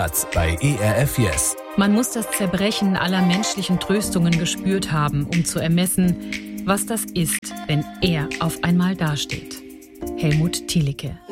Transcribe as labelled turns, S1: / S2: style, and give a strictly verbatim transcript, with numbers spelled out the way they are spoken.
S1: bei E R F Yes.
S2: Man muss das Zerbrechen aller menschlichen Tröstungen gespürt haben, um zu ermessen, was das ist, wenn er auf einmal dasteht. Helmut Thielicke.